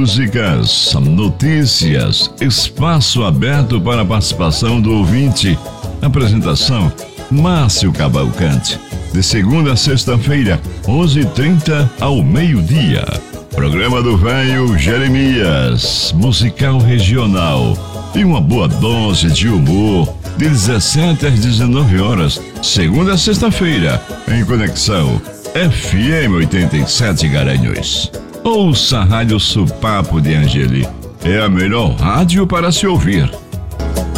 músicas, notícias, espaço aberto para a participação do ouvinte. Apresentação: Márcio Cavalcante. De segunda a sexta-feira, 11h30 ao meio-dia. Programa do Velho Jeremias, musical regional. E uma boa dose de humor, de 17 às 19 horas, segunda a sexta-feira, em Conexão FM 87 Garanhuns. Ouça a Rádio Supapo de Angeli. É a melhor rádio para se ouvir.